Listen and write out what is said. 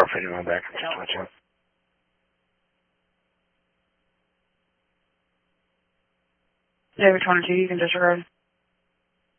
if anyone back. Just let you. David 22, you can disregard.